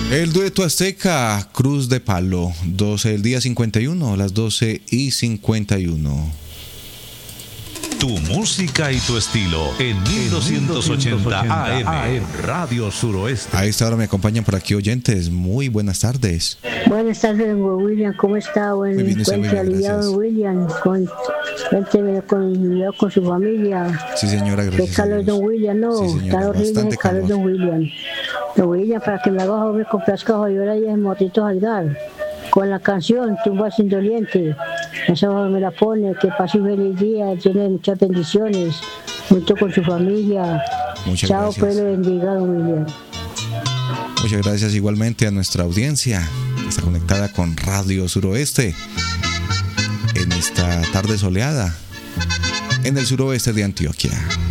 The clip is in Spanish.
El dueto azteca, Cruz de Palo, 12 del día 51, las 12:51. Tu música y tu estilo en 1280 AM Radio Suroeste. A esta hora me acompañan por aquí oyentes. Muy buenas tardes. Buenas tardes, don William. ¿Cómo está? Bueno, Muy bien, aliviado, gracias. William. Cuénteme con su familia. Sí, señora, gracias. Qué calor, don William, no. Sí, señora, Está horrible bastante el calor, don William. Don William, para que me haga me complazca Joyola y el motito Jalgar. Con la canción Tumba sin doliente. Esa me la pone, que pase un feliz día, tiene muchas bendiciones, junto con su familia. Muchas Chao, gracias. pues le bendiga, don William. Muchas gracias igualmente a nuestra audiencia que está conectada con Radio Suroeste en esta tarde soleada en el suroeste de Antioquia.